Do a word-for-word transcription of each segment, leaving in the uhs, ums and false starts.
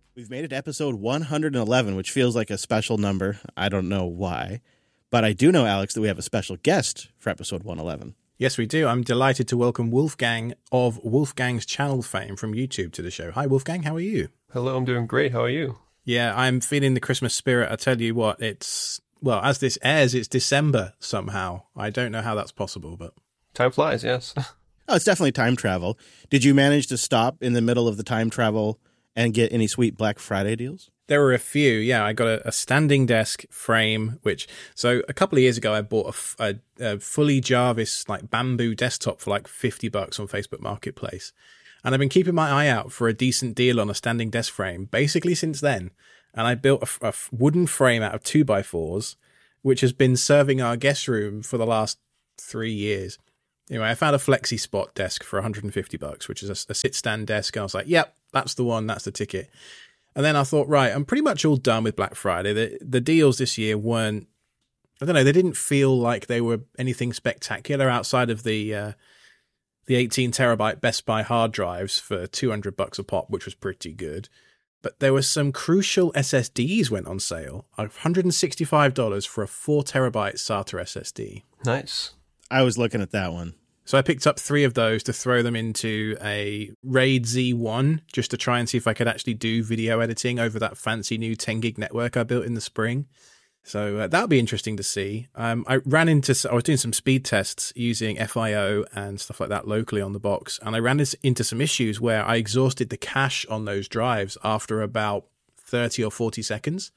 We've made it to episode one hundred eleven, which feels like a special number. I don't know why. But I do know, Alex, that we have a special guest for episode one eleven. Yes, we do. I'm delighted to welcome Wolfgang of Wolfgang's Channel fame from YouTube to the show. Hi, Wolfgang. How are you? Hello, I'm doing great. How are you? Yeah, I'm feeling the Christmas spirit. I tell you what, it's, well, as this airs, it's December somehow. I don't know how that's possible, but... Time flies, yes. Oh, it's definitely time travel. Did you manage to stop in the middle of the time travel and get any sweet Black Friday deals? There were a few, yeah. I got a, a standing desk frame, which, so a couple of years ago, I bought a, a, a fully Jarvis, like bamboo desktop for like fifty bucks on Facebook Marketplace. And I've been keeping my eye out for a decent deal on a standing desk frame basically since then. And I built a, a wooden frame out of two by fours, which has been serving our guest room for the last three years. Anyway, I found a Flexi Spot desk for one hundred fifty bucks, which is a, a sit-stand desk. And I was like, yep, that's the one. That's the ticket. And then I thought, right, I'm pretty much all done with Black Friday. The, the deals this year weren't, I don't know, they didn't feel like they were anything spectacular outside of the uh, the eighteen terabyte Best Buy hard drives for two hundred bucks a pop, which was pretty good. But there were some crucial S S Ds went on sale, one hundred sixty-five dollars for a four terabyte SATA S S D. Nice. I was looking at that one. So I picked up three of those to throw them into a RAID Z one just to try and see if I could actually do video editing over that fancy new ten gig network I built in the spring. So uh, that'll be interesting to see. Um, I ran into, I was doing some speed tests using F I O and stuff like that locally on the box. And I ran into some issues where I exhausted the cache on those drives after about thirty or forty seconds.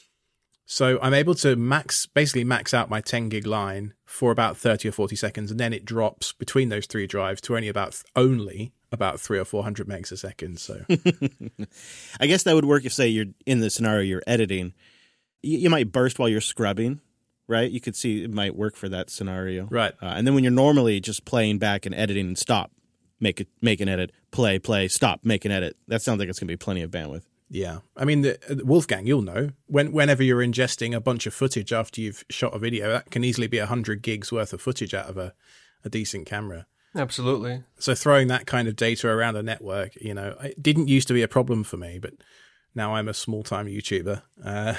So I'm able to max, basically max out my ten gig line for about thirty or forty seconds, and then it drops between those three drives to only about only about three or four hundred megs a second. So I guess that would work if, say, you're in the scenario you're editing. You, you might burst while you're scrubbing, right? You could see it might work for that scenario, right? Uh, and then when you're normally just playing back and editing and stop, make it, make an edit, play, play, stop, make an edit. That sounds like it's going to be plenty of bandwidth. Yeah. I mean, the, Wolfgang, you'll know, when, whenever you're ingesting a bunch of footage after you've shot a video, that can easily be one hundred gigs worth of footage out of a, a decent camera. Absolutely. So throwing that kind of data around a network, you know, it didn't used to be a problem for me, but now I'm a small-time YouTuber. Uh,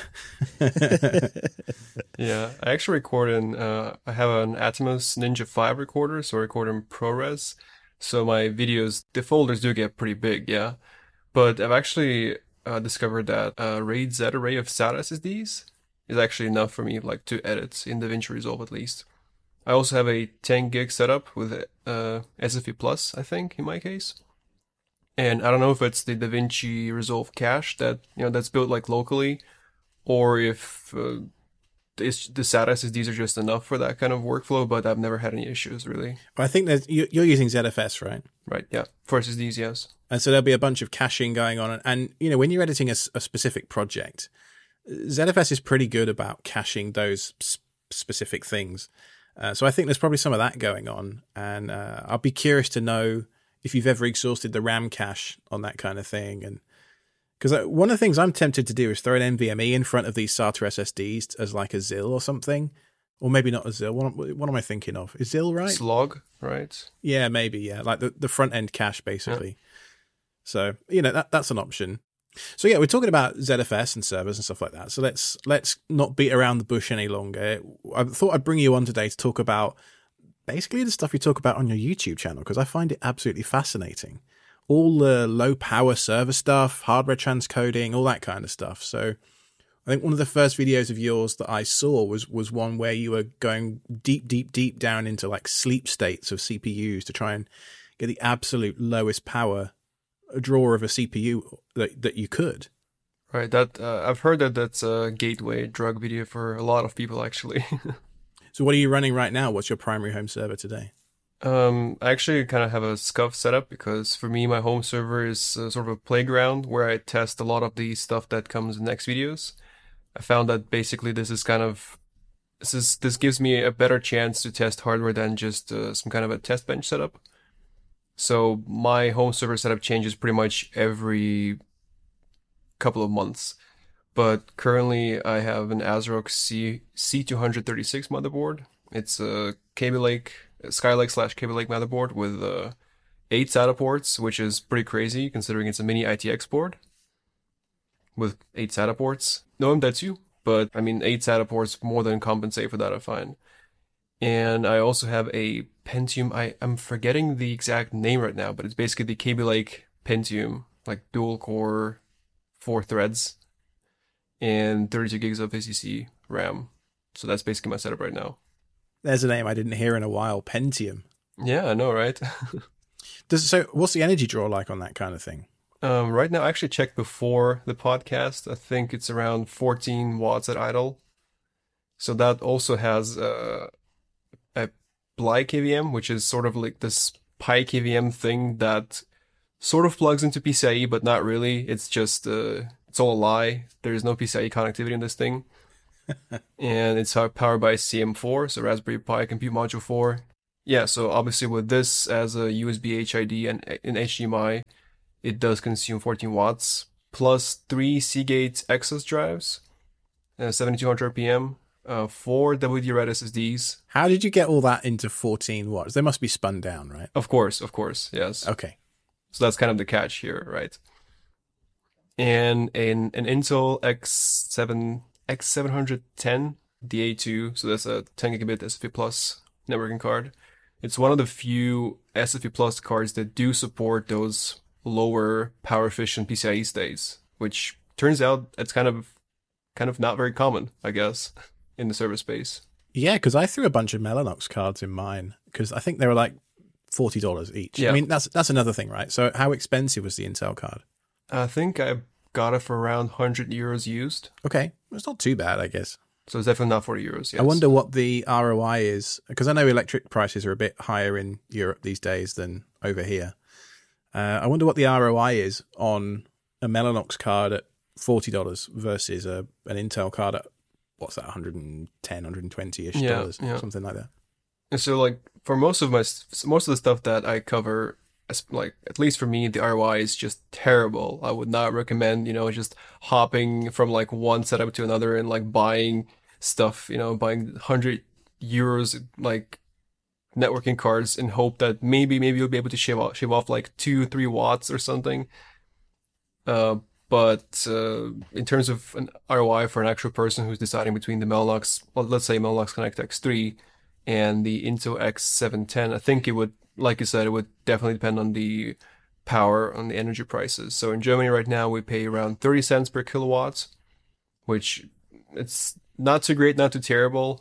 yeah, I actually record in, uh, I have an Atomos Ninja five recorder, so I record in ProRes. So my videos, the folders do get pretty big, yeah. But I've actually... Uh, discovered that a RAID Z array of SATA S S Ds is actually enough for me, like, to edit in DaVinci Resolve at least. I also have a ten gig setup with uh, S F P Plus, I think, in my case. And I don't know if it's the DaVinci Resolve cache that, you know, that's built like locally, or if uh, it's, the SATA S S Ds are just enough for that kind of workflow. But I've never had any issues really. Well, I think that you're using Z F S, right? Right. Yeah. For S S Ds, yes. And so there'll be a bunch of caching going on. And, and you know, when you're editing a, a specific project, Z F S is pretty good about caching those sp- specific things. Uh, so I think there's probably some of that going on. And uh, I'll be curious to know if you've ever exhausted the RAM cache on that kind of thing. And because one of the things I'm tempted to do is throw an NVMe in front of these SATA S S Ds as like a Z I L or something. Or maybe not a Z I L. What, what am I thinking of? Is Z I L right? Slog, right? Yeah, maybe, yeah. Like the, the front end cache, basically. Yeah. So, you know, that that's an option. So, yeah, we're talking about Z F S and servers and stuff like that. So let's let's not beat around the bush any longer. I thought I'd bring you on today to talk about basically the stuff you talk about on your YouTube channel, because I find it absolutely fascinating. All the low power server stuff, hardware transcoding, all that kind of stuff. So I think one of the first videos of yours that I saw was was one where you were going deep, deep, deep down into like sleep states of C P Us to try and get the absolute lowest power drawer of a C P U that that you could. Right. That uh, I've heard that that's a gateway drug video for a lot of people, actually. So what are you running right now? What's your primary home server today? Um, I actually kind of have a SCUF setup because for me, my home server is uh, sort of a playground where I test a lot of the stuff that comes in next videos. I found that basically this is kind of this is this gives me a better chance to test hardware than just uh, some kind of a test bench setup. So my home server setup changes pretty much every couple of months. But currently I have an ASRock C C236 motherboard. It's a Kaby Lake, Skylake slash Kaby Lake motherboard with uh, eight SATA ports, which is pretty crazy considering it's a mini I T X board. with eight SATA ports. No M dot two, but I mean, eight SATA ports more than compensate for that, I find. And I also have a Pentium. I, I'm forgetting the exact name right now, but it's basically the Kaby Lake Pentium, like dual core, four threads, and thirty-two gigs of A C C RAM. So that's basically my setup right now. There's a name I didn't hear in a while, Pentium. Yeah, I know, right? Does so? What's the energy draw like on that kind of thing? Um, right now, I actually checked before the podcast. I think it's around fourteen watts at idle. So that also has uh, a Bly K V M, which is sort of like this Pi K V M thing that sort of plugs into P C I E, but not really. It's just, uh, it's all a lie. There is no P C I E connectivity in this thing. And it's powered by C M four, so Raspberry Pi Compute Module four. Yeah, so obviously with this as a U S B H I D and an H D M I, it does consume fourteen watts, plus three Seagate Exos drives, uh, seventy-two hundred R P M, uh, four W D RAID S S Ds. How did you get all that into fourteen watts? They must be spun down, right? Of course, of course, yes. Okay. So that's kind of the catch here, right? And an, an Intel X seven, X seven ten D A two, so that's a ten gigabit S F P plus networking card. It's one of the few S F P plus cards that do support those lower power efficient P C I E states, which turns out it's kind of kind of not very common, I guess, in the server space. Yeah, because I threw a bunch of Mellanox cards in mine because I think they were like forty dollars each. Yeah. I mean, that's that's another thing, right? So how expensive was the Intel card? I think I got it for around one hundred euros used. Okay, it's not too bad, I guess. So it's definitely not forty euros. Yes. I wonder what the R O I is, because I know electric prices are a bit higher in Europe these days than over here. Uh, I wonder what the R O I is on a Mellanox card at forty dollars versus a an Intel card at, what's that, one hundred ten, one hundred twenty-ish Yeah, dollars, yeah. something like that. And so, like, for most of my most of the stuff that I cover, as- like at least for me, the R O I is just terrible. I would not recommend, you know, just hopping from like one setup to another and like buying stuff, you know, buying one hundred euros like networking cards in hope that maybe maybe you'll be able to shave off shave off like two three watts or something. Uh, but uh, in terms of an R O I for an actual person who's deciding between the Mellanox, well, let's say Mellanox Connect X three and the Intel X seven ten, I think it would, like you said, it would definitely depend on the power, on the energy prices. So in Germany right now, we pay around thirty cents per kilowatt, which it's not too great, not too terrible.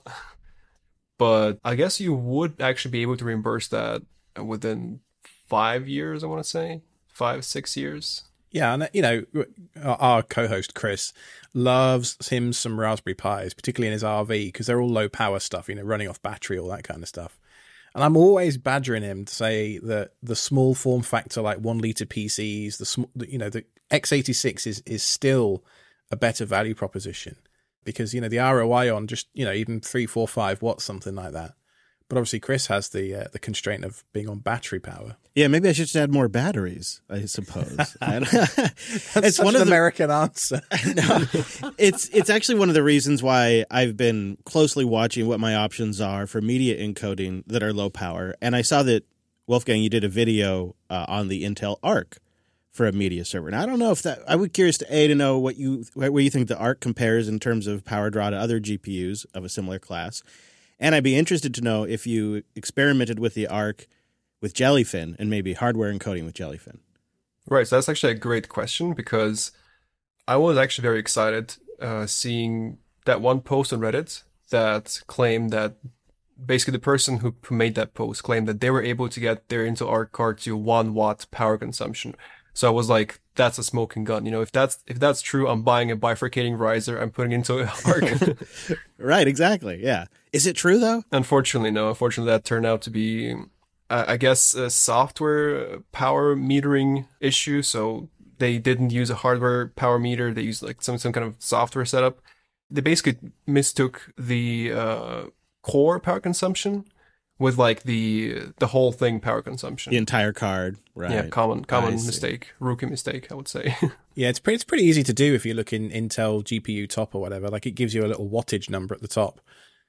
But I guess you would actually be able to reimburse that within five years, I want to say. Five, six years. Yeah, and you know, our co-host Chris loves him some Raspberry Pis, particularly in his R V, because they're all low power stuff, you know, running off battery, all that kind of stuff. And I'm always badgering him to say that the small form factor, like one liter P Cs, the small, you know, the X eighty-six is is still a better value proposition, because you know the R O I on just, you know, even three, four, five watts, something like that. But obviously, Chris has the uh, the constraint of being on battery power. Yeah, maybe I should just add more batteries, I suppose. That's it's such one an of the, American answer. no, it's it's actually one of the reasons why I've been closely watching what my options are for media encoding that are low power. And I saw that, Wolfgang, you did a video uh, on the Intel Arc for a media server. And I don't know if that, I would be curious to A, to know what you where you think the Arc compares in terms of power draw to other G P Us of a similar class. And I'd be interested to know if you experimented with the Arc with Jellyfin and maybe hardware encoding with Jellyfin. Right, so that's actually a great question, because I was actually very excited uh, seeing that one post on Reddit that claimed that basically the person who, who made that post claimed that they were able to get their Intel Arc card to one watt power consumption. So I was like, that's a smoking gun. You know, if that's if that's true, I'm buying a bifurcating riser. I'm putting into an Arc. Right, exactly. Yeah. Is it true, though? Unfortunately, no. Unfortunately, that turned out to be, uh, I guess, a software power metering issue. So they didn't use a hardware power meter. They used like some, some kind of software setup. They basically mistook the uh, core power consumption with like the the whole thing power consumption. The entire card, right? Yeah, common common I see. mistake, rookie mistake, I would say. Yeah, it's pretty, it's pretty easy to do if you look in Intel G P U top or whatever. Like, it gives you a little wattage number at the top.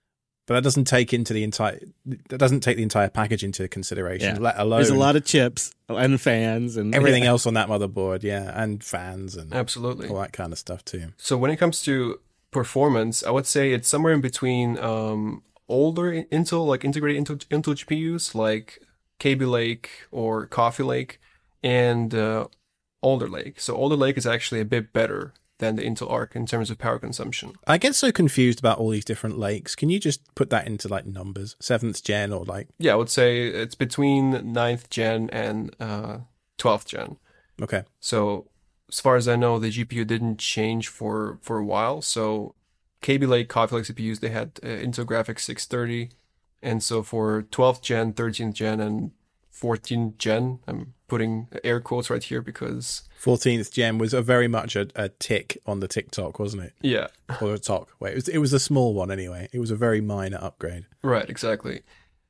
But that doesn't take into the entire that doesn't take the entire package into consideration, Yeah. let alone There's a lot of chips and fans and everything yeah. else on that motherboard, yeah, and fans and Absolutely. all that kind of stuff too. So when it comes to performance, I would say it's somewhere in between um, older Intel, like integrated Intel, Intel G P Us, like Kaby Lake or Coffee Lake, and uh, Alder Lake. So Alder Lake is actually a bit better than the Intel Arc in terms of power consumption. I get so confused about all these different lakes. Can you just put that into like numbers, seventh gen or like? Yeah, I would say it's between ninth gen and uh, twelfth gen. Okay. So as far as I know, the G P U didn't change for, for a while. So Kaby Lake, Coffee Lake C P Us, they had uh, Intel Graphics six thirty. And so for twelfth gen, thirteenth gen, and fourteenth gen, I'm putting air quotes right here because... fourteenth gen was a very much a, a tick on the TikTok, wasn't it? Yeah. Or a talk. Wait, it was, it was a small one anyway. It was a very minor upgrade. Right, exactly.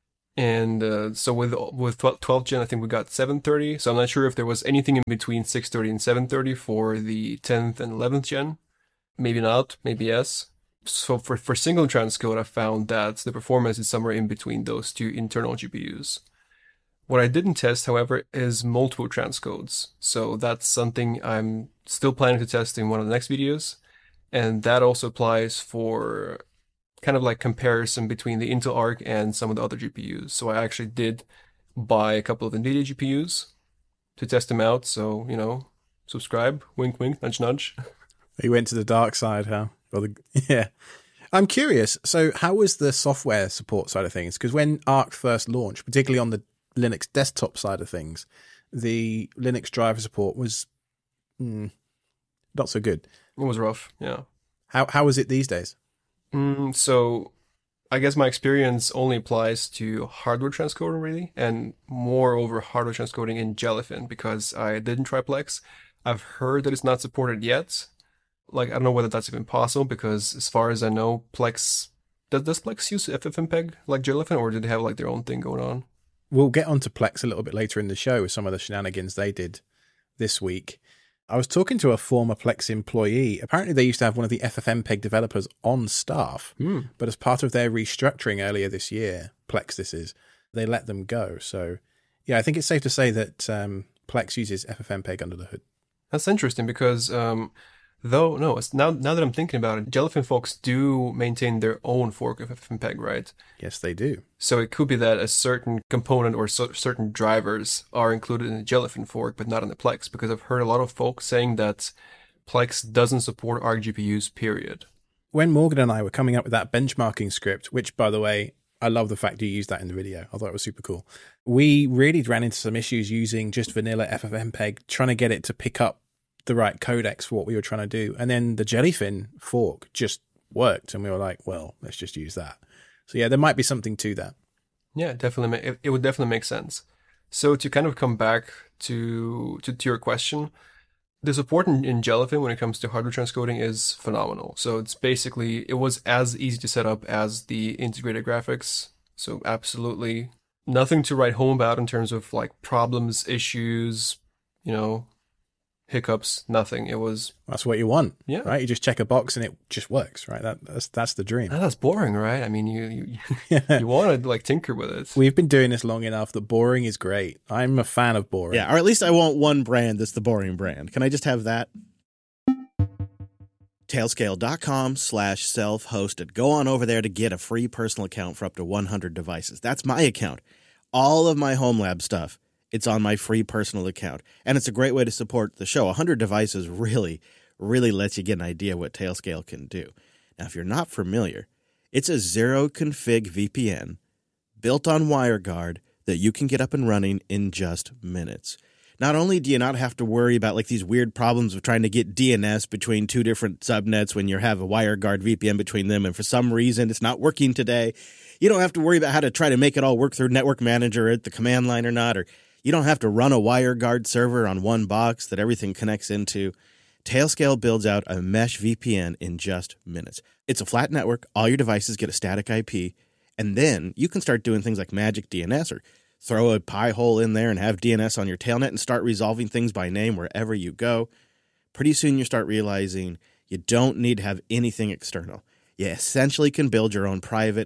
And uh, so with with twelfth gen, I think we got seven thirty. So I'm not sure if there was anything in between six thirty and seven thirty for the tenth and eleventh gen. Maybe not, maybe yes. So for, for single transcode, I found that the performance is somewhere in between those two internal G P Us. What I didn't test, however, is multiple transcodes. So that's something I'm still planning to test in one of the next videos. And that also applies for kind of like comparison between the Intel Arc and some of the other G P Us. So I actually did buy a couple of NVIDIA G P Us to test them out. So, you know, subscribe, wink, wink, nudge, nudge. You went to the dark side, huh? Or the, yeah. I'm curious. So how was the software support side of things? Because when Arc first launched, particularly on the Linux desktop side of things, the Linux driver support was mm, not so good. It was rough, yeah. How how is it these days? Mm, so I guess my experience only applies to hardware transcoding, really, and moreover hardware transcoding in Jellyfin, because I didn't try Plex. I've heard that it's not supported yet. Like, I don't know whether that's even possible, because as far as I know, Plex... Does, does Plex use F F mpeg like Jellyfin, or did they have like their own thing going on? We'll get onto Plex a little bit later in the show with some of the shenanigans they did this week. I was talking to a former Plex employee. Apparently they used to have one of the F F mpeg developers on staff, Hmm. but as part of their restructuring earlier this year, Plex this is, they let them go. So yeah, I think it's safe to say that um, Plex uses F F mpeg under the hood. That's interesting, because um, though, no, it's now, now that I'm thinking about it, Jellyfin folks do maintain their own fork of F F mpeg, right? Yes, they do. So it could be that a certain component or so, certain drivers are included in the Jellyfin fork, but not in the Plex, because I've heard a lot of folks saying that Plex doesn't support Arc G P Us, period. When Morgan and I were coming up with that benchmarking script, which, by the way, I love the fact you used that in the video. I thought it was super cool. We really ran into some issues using just vanilla F F mpeg, trying to get it to pick up the right codecs for what we were trying to do. And then the Jellyfin fork just worked, and we were like, well, let's just use that. So yeah, there might be something to that. Yeah, definitely. ma- It, it would definitely make sense. So to kind of come back to to, to your question, the support in, in Jellyfin when it comes to hardware transcoding is phenomenal. So it's basically, it was as easy to set up as the integrated graphics. So absolutely nothing to write home about in terms of like problems, issues, you know, hiccups, nothing. It was... That's what you want, Yeah. right? You just check a box and it just works, right? That, that's that's the dream. Ah, that's boring, right? I mean, you you, you want to like tinker with it. We've been doing this long enough that boring is great. I'm a fan of boring. Yeah, or at least I want one brand that's the boring brand. Can I just have that? Tailscale.com slash self-hosted. Go on over there to get a free personal account for up to one hundred devices. That's my account. All of my home lab stuff, it's on my free personal account. And it's a great way to support the show. one hundred devices really, really lets you get an idea what Tailscale can do. Now, if you're not familiar, it's a zero-config V P N built on WireGuard that you can get up and running in just minutes. Not only do you not have to worry about like these weird problems of trying to get D N S between two different subnets when you have a WireGuard V P N between them and for some reason it's not working today, you don't have to worry about how to try to make it all work through Network Manager at the command line or not, or you don't have to run a WireGuard server on one box that everything connects into. Tailscale builds out a mesh V P N in just minutes. It's a flat network. All your devices get a static I P, and then you can start doing things like magic D N S or throw a pie hole in there and have D N S on your tailnet and start resolving things by name wherever you go. Pretty soon you start realizing you don't need to have anything external. You essentially can build your own private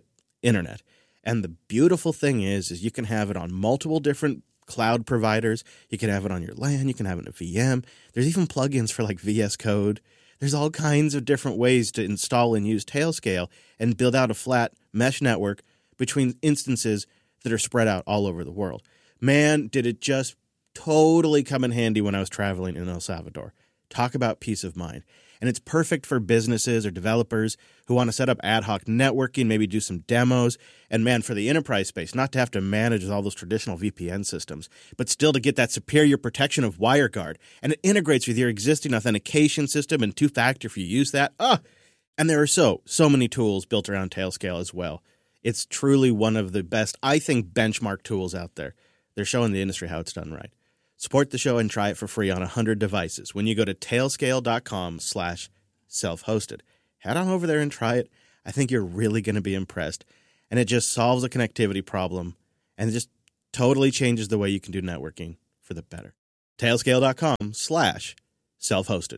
internet. And the beautiful thing is, is you can have it on multiple different cloud providers. You can have it on your LAN. You can have it in a V M. There's even plugins for like V S Code. There's all kinds of different ways to install and use Tailscale and build out a flat mesh network between instances that are spread out all over the world. Man, did it just totally come in handy when I was traveling in El Salvador. Talk about peace of mind. And it's perfect for businesses or developers who want to set up ad hoc networking, maybe do some demos. And man, for the enterprise space, not to have to manage all those traditional V P N systems, but still to get that superior protection of WireGuard. And it integrates with your existing authentication system and two-factor if you use that. Ah! And there are so, so many tools built around Tailscale as well. It's truly one of the best, I think, benchmark tools out there. They're showing the industry how it's done right. Support the show and try it for free on one hundred devices when you go to tailscale.com slash self-hosted. Head on over there and try it. I think you're really going to be impressed. And it just solves a connectivity problem and it just totally changes the way you can do networking for the better. tailscale.com slash self-hosted.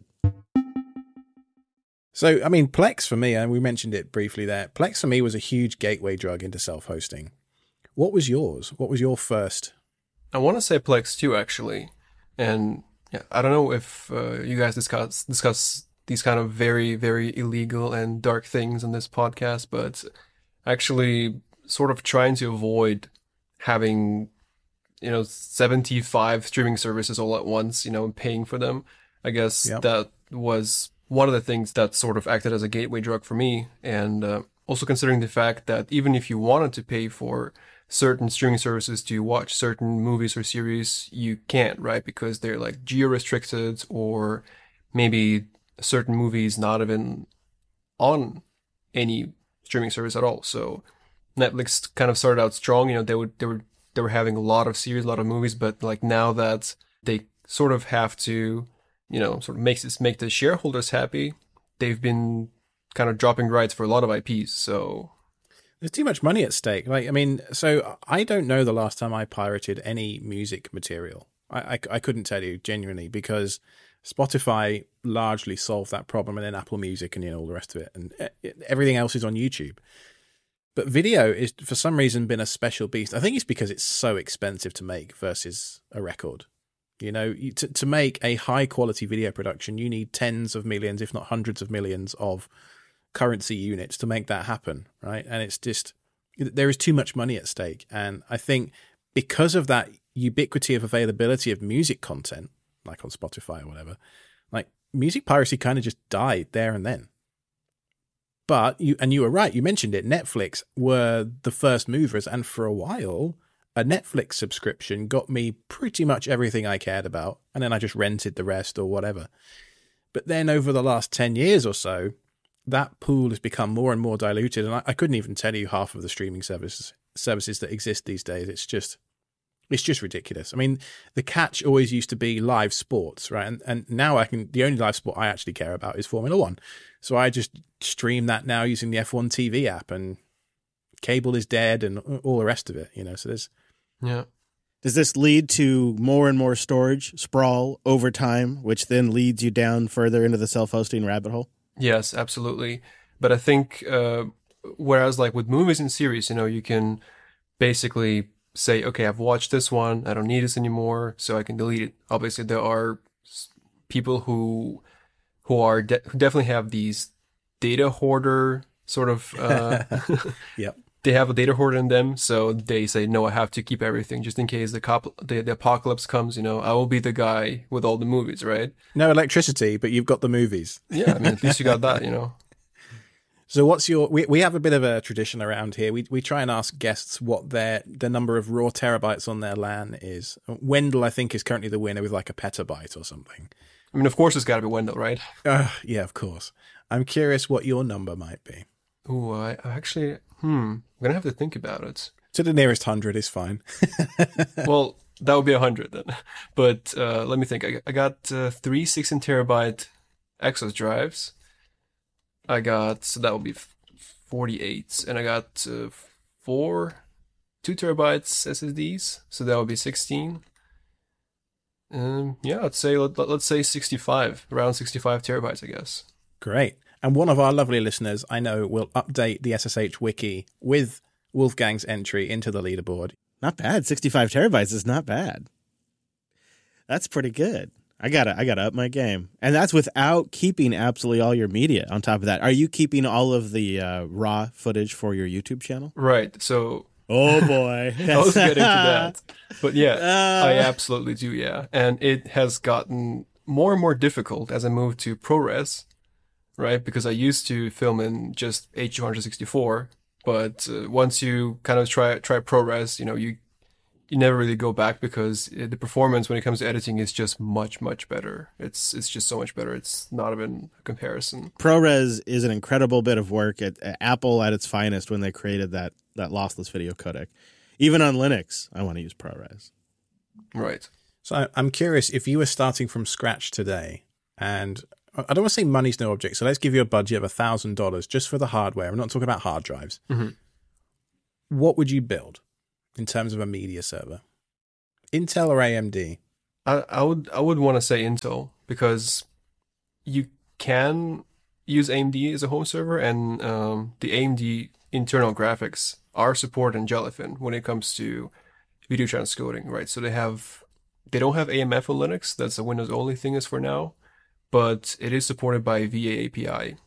So, I mean, Plex for me, and we mentioned it briefly there, Plex for me was a huge gateway drug into self-hosting. What was yours? What was your first? I want to say Plex too, actually. And yeah, I don't know if uh, you guys discuss discuss these kind of very, very illegal and dark things on this podcast, but actually sort of trying to avoid having, you know, seventy-five streaming services all at once, you know, and paying for them. I guess yep. that was one of the things that sort of acted as a gateway drug for me. And uh, also considering the fact that even if you wanted to pay for certain streaming services to watch certain movies or series, you can't, right? Because they're like geo-restricted, or maybe certain movies not even on any streaming service at all. So Netflix kind of started out strong. You know, they would they were they were having a lot of series, a lot of movies, but like now that they sort of have to, you know, sort of makes this make the shareholders happy, they've been kind of dropping rights for a lot of I Ps. So there's too much money at stake. Like, I mean, so I don't know the last time I pirated any music material. I, I, I couldn't tell you genuinely, because Spotify largely solved that problem, and then Apple Music and, you know, all the rest of it, and everything else is on YouTube. But video is for some reason been a special beast. I think it's because it's so expensive to make versus a record. You know, you, to to make a high quality video production, you need tens of millions, if not hundreds of millions of currency units to make that happen, right? And it's just, there is too much money at stake. And I think because of that ubiquity of availability of music content, like on Spotify or whatever, like music piracy kind of just died there and then. But you, and you were right, you mentioned it, Netflix were the first movers, and for a while a Netflix subscription got me pretty much everything I cared about, and then I just rented the rest or whatever. But then over the last ten years or so, that pool has become more and more diluted, and I, I couldn't even tell you half of the streaming services services that exist these days. It's just, it's just ridiculous. I mean, the catch always used to be live sports, right? And and now I can, the only live sport I actually care about is Formula One, so I just stream that now using the F one T V app, and cable is dead, and all the rest of it. You know, so there's yeah. Does this lead to more and more storage sprawl over time, which then leads you down further into the self-hosting rabbit hole? Yes, absolutely. But I think, uh, whereas like with movies and series, you know, you can basically say, okay, I've watched this one, I don't need this anymore, so I can delete it. Obviously, there are people who who are de- who definitely have these data hoarder sort of. Uh, yep. They have a data hoarder in them, so they say, no, I have to keep everything just in case the, cop- the the apocalypse comes. You know, I will be the guy with all the movies, right? No electricity, but you've got the movies. Yeah, I mean, at least you got that, you know. So what's your, we, we have a bit of a tradition around here. We we try and ask guests what their the number of raw terabytes on their LAN is. Wendell, I think, is currently the winner with like a petabyte or something. I mean, of course it's got to be Wendell, right? Uh, yeah, of course. I'm curious what your number might be. Ooh, I, I actually, hmm, I'm going to have to think about it. To the nearest hundred is fine. Well, that would be a hundred then. But uh, let me think. I, I got uh, three sixteen terabyte Exos drives. I got, so that would be forty-eight. And I got uh, four two terabytes S S Ds. So that would be sixteen. Um, yeah, I'd say, let, let's say sixty-five, around sixty-five terabytes, I guess. Great. And one of our lovely listeners, I know, will update the S S H wiki with Wolfgang's entry into the leaderboard. Not bad. sixty-five terabytes is not bad. That's pretty good. I gotta, I gotta up my game, and that's without keeping absolutely all your media. On top of that, are you keeping all of the uh, raw footage for your YouTube channel? Right. So, oh boy, I was getting to that, but yeah, Uh. I absolutely do. Yeah, and it has gotten more and more difficult as I moved to ProRes, right? Because I used to film in just H two sixty-four, but uh, once you kind of try try ProRes, you know, you you never really go back because the performance when it comes to editing is just much, much better. It's it's just so much better. It's not even a comparison. ProRes is an incredible bit of work at, at Apple at its finest when they created that that lossless video codec. Even on Linux, I want to use ProRes. Right. So I'm curious, if you were starting from scratch today, and I don't want to say money's no object, so let's give you a budget of one thousand dollars just for the hardware. I'm not talking about hard drives. Mm-hmm. What would you build in terms of a media server? Intel or A M D? I, I would I would want to say Intel because you can use A M D as a home server, and um, the A M D internal graphics are supported in Jellyfin when it comes to video transcoding, right? So they have they don't have A M F on Linux. That's a Windows only thing as for now, but it is supported by V A A P I.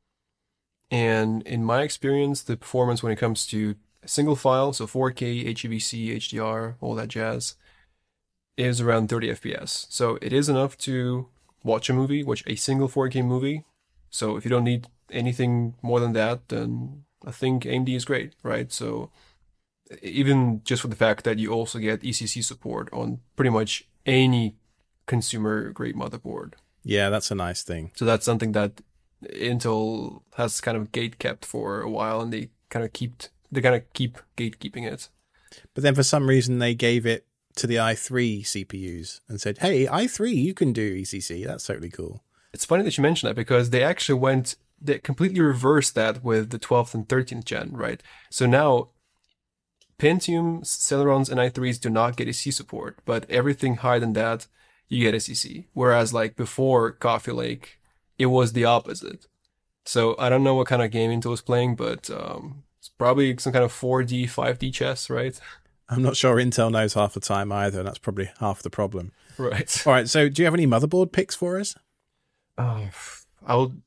And in my experience, the performance when it comes to a single file, so four K, H E V C, H D R, all that jazz, is around thirty F P S. So it is enough to watch a movie, watch a single four K movie. So if you don't need anything more than that, then I think A M D is great, right? So even just for the fact that you also get E C C support on pretty much any consumer-grade motherboard. Yeah, that's a nice thing. So that's something that Intel has kind of gate-kept for a while, and they kind of keep they kind of keep gatekeeping it. But then for some reason they gave it to the i three C P Us and said, hey, i three, you can do E C C. That's totally cool. It's funny that you mention that because they actually went, they completely reversed that with the twelfth and thirteenth gen, right? So now Pentium, Celerons, and i threes do not get E C C support, but everything higher than that, you get S E C. Whereas like before Coffee Lake, it was the opposite. So I don't know what kind of game Intel was playing, but um, it's probably some kind of four D, five D chess, right? I'm not sure Intel knows half the time either, and that's probably half the problem. Right. All right, so do you have any motherboard picks for us? Uh, I would,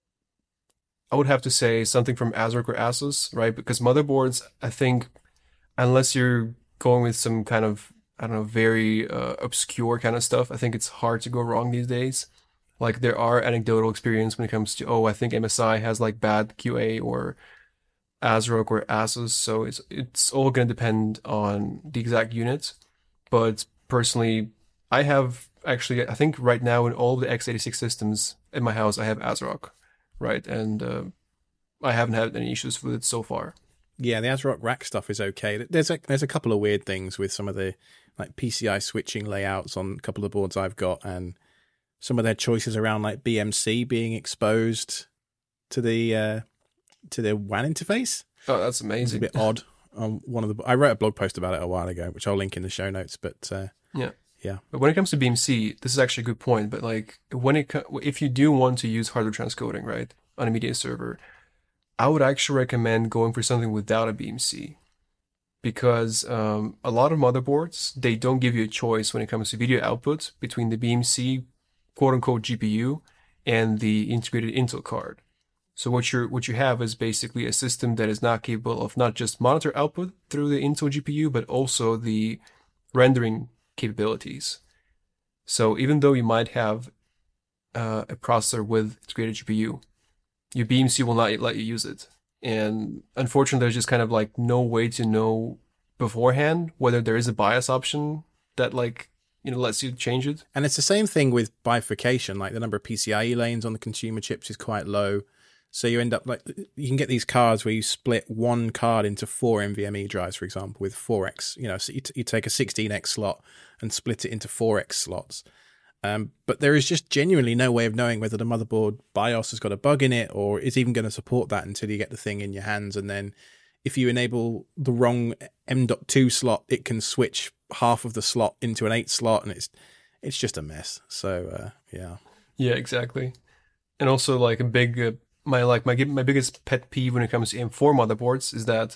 I would have to say something from ASRock or Asus, right? Because motherboards, I think, unless you're going with some kind of, I don't know, very uh, obscure kind of stuff, I think it's hard to go wrong these days. Like there are anecdotal experience when it comes to, oh, I think M S I has like bad Q A, or ASRock or Asus. So it's it's all going to depend on the exact unit. But personally, I have actually, I think right now in all of the x eighty-six systems in my house, I have ASRock, right? And uh, I haven't had any issues with it so far. Yeah, the ASRock rack stuff is okay. There's a there's a couple of weird things with some of the like P C I switching layouts on a couple of boards I've got, and some of their choices around like B M C being exposed to the uh, to the W A N interface. Oh, that's It's amazing. a bit odd. On one of the, I wrote a blog post about it a while ago, which I'll link in the show notes. But uh, Yeah. yeah. But when it comes to B M C, this is actually a good point. But like when it co- if you do want to use hardware transcoding, right, on a media server, I would actually recommend going for something without a B M C, because um, a lot of motherboards, they don't give you a choice when it comes to video output between the B M C quote unquote G P U and the integrated Intel card. So what you what you have is basically a system that is not capable of not just monitor output through the Intel G P U, but also the rendering capabilities. So even though you might have uh, a processor with integrated G P U, your B M C will not let you use it. And unfortunately, there's just kind of like no way to know beforehand whether there is a BIOS option that like, you know, lets you change it. And it's the same thing with bifurcation. Like the number of P C I E lanes on the consumer chips is quite low. So you end up like, you can get these cards where you split one card into four NVMe drives, for example, with four X, you know, so you, t- you take a sixteen X slot and split it into four X slots. Um, but there is just genuinely no way of knowing whether the motherboard BIOS has got a bug in it or is even going to support that until you get the thing in your hands. And then if you enable the wrong M dot two slot, it can switch half of the slot into an eight slot, and it's it's just a mess. So uh, yeah, Yeah, exactly. And also like a big, uh, my like my my biggest pet peeve when it comes to M four motherboards is that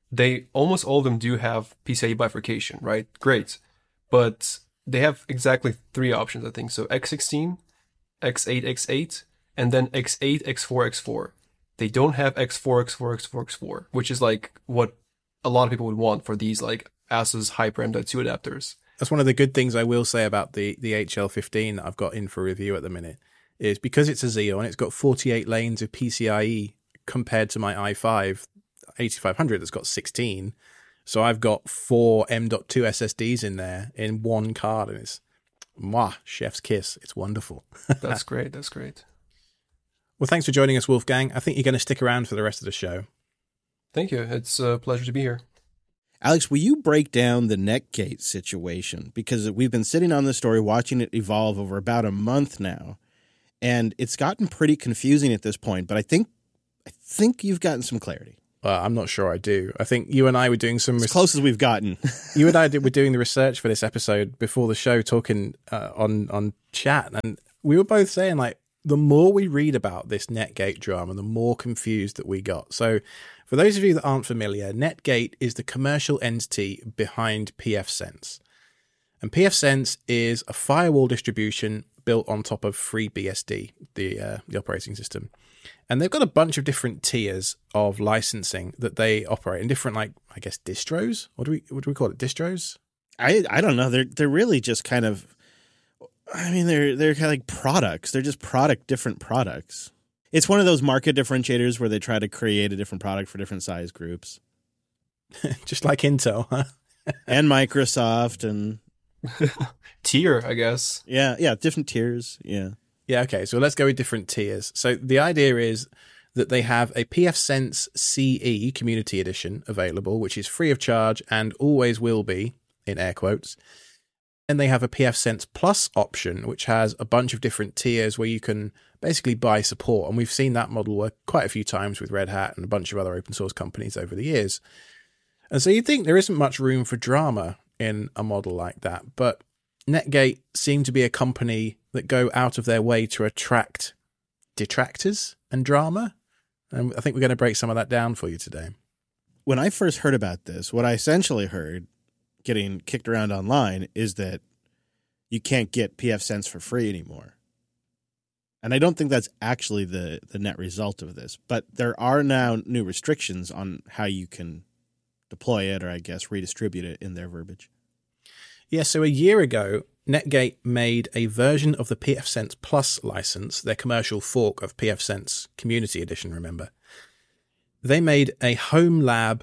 they almost all of them do have PCIe bifurcation, right? Great. But they have exactly three options, I think. So X sixteen, X eight, X eight, and then X eight, X four, X four. They don't have X four, X four, X four, X four, which is like what a lot of people would want for these like ASUS Hyper M dot two adapters. That's one of the good things I will say about the, the H L fifteen that I've got in for review at the minute, is because it's a Xeon, it's got forty-eight lanes of PCIe compared to my i five eighty-five hundred that's got sixteen. So I've got four M dot two S S Ds in there in one card, and it's, mwah, chef's kiss. It's wonderful. That's great. That's great. Well, thanks for joining us, Wolfgang. I think you're going to stick around for the rest of the show. Thank you. It's a pleasure to be here. Alex, will you break down the Netgate situation? Because we've been sitting on this story, watching it evolve over about a month now, and it's gotten pretty confusing at this point, but I think I think you've gotten some clarity. Uh, I'm not sure I do. I think you and I were doing some... As close as we've gotten. You and I did, were doing the research for this episode before the show, talking uh, on, on chat, and we were both saying, like, the more we read about this Netgate drama, the more confused that we got. So for those of you that aren't familiar, Netgate is the commercial entity behind pfSense. And pfSense is a firewall distribution built on top of FreeBSD, the uh, the operating system. And they've got a bunch of different tiers of licensing that they operate in different, like, I guess, distros? What do we what do we call it? Distros? I I don't know. They're they're really just kind of, I mean, they're they're kind of like products. They're just product different products. It's one of those market differentiators where they try to create a different product for different size groups. Just like Intel, huh? And Microsoft and Tier, I guess. Yeah, yeah, different tiers. Yeah. Yeah, okay, so let's go with different tiers. So the idea is that they have a pfSense C E Community Edition available, which is free of charge and always will be, in air quotes. And they have a pfSense Plus option, which has a bunch of different tiers where you can basically buy support. And we've seen that model work quite a few times with Red Hat and a bunch of other open source companies over the years. And so you'd think there isn't much room for drama in a model like that, but Netgate seem to be a company that go out of their way to attract detractors and drama. And I think we're going to break some of that down for you today. When I first heard about this, what I essentially heard getting kicked around online is that you can't get pfSense for free anymore. And I don't think that's actually the, the net result of this. But there are now new restrictions on how you can deploy it, or I guess redistribute it in their verbiage. Yeah, so a year ago, Netgate made a version of the pfSense Plus license, their commercial fork of pfSense Community Edition, remember. They made a home lab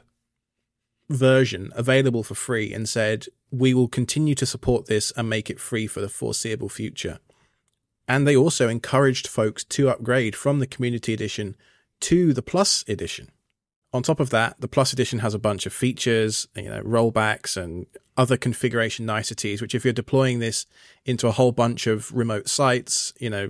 version available for free and said, we will continue to support this and make it free for the foreseeable future. And they also encouraged folks to upgrade from the Community Edition to the Plus Edition. On top of that, the Plus Edition has a bunch of features, you know, rollbacks and other configuration niceties, which if you're deploying this into a whole bunch of remote sites, you know,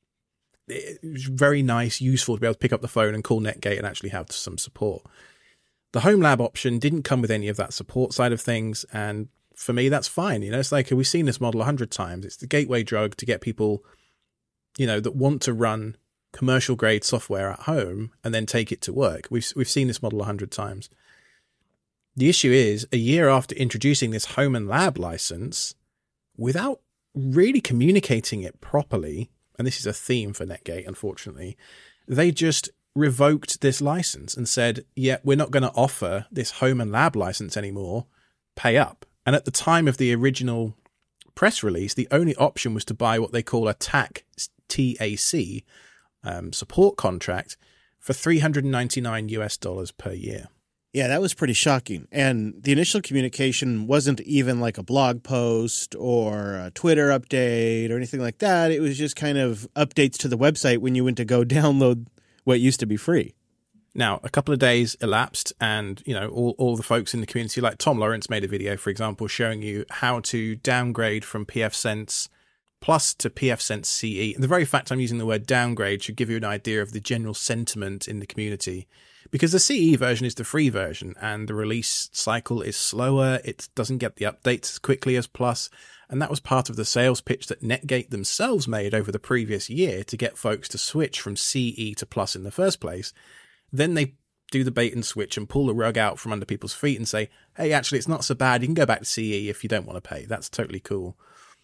it's very nice, useful to be able to pick up the phone and call Netgate and actually have some support. The Home Lab option didn't come with any of that support side of things, and for me, that's fine. You know, it's like we've seen this model a hundred times. It's the gateway drug to get people, you know, that want to run commercial grade software at home and then take it to work. We've we've seen this model a hundred times. The issue is, a year after introducing this home and lab license, without really communicating it properly, and this is a theme for Netgate, unfortunately, they just revoked this license and said, yeah, we're not going to offer this home and lab license anymore, pay up. And at the time of the original press release, the only option was to buy what they call a T A C, T A C, um, support contract for three hundred ninety-nine US dollars per year. Yeah, that was pretty shocking. And the initial communication wasn't even like a blog post or a Twitter update or anything like that. It was just kind of updates to the website when you went to go download what used to be free. Now, a couple of days elapsed and, you know, all, all the folks in the community, like Tom Lawrence made a video, for example, showing you how to downgrade from pfSense Plus to pfSense C E. And the very fact I'm using the word downgrade should give you an idea of the general sentiment in the community. Because the C E version is the free version and the release cycle is slower. It doesn't get the updates as quickly as Plus. And that was part of the sales pitch that Netgate themselves made over the previous year to get folks to switch from C E to Plus in the first place. Then they do the bait and switch and pull the rug out from under people's feet and say, hey, actually, it's not so bad. You can go back to C E if you don't want to pay. That's totally cool.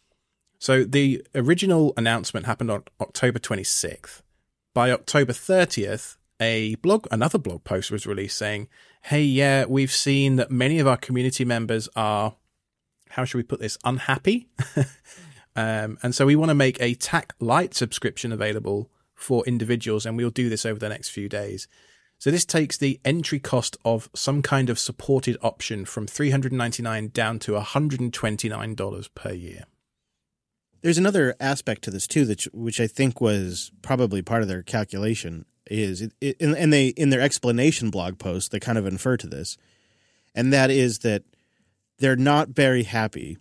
So the original announcement happened on October twenty-sixth. By October thirtieth, a blog, another blog post was released saying, hey, yeah, we've seen that many of our community members are, how should we put this, unhappy. um, and so we want to make a T A C Lite subscription available for individuals, and we'll do this over the next few days. So this takes the entry cost of some kind of supported option from three hundred ninety-nine dollars down to one hundred twenty-nine dollars per year. There's another aspect to this too, that which I think was probably part of their calculation, is it, it, and they in their explanation blog post they kind of infer to this, and that is that they're not very happy,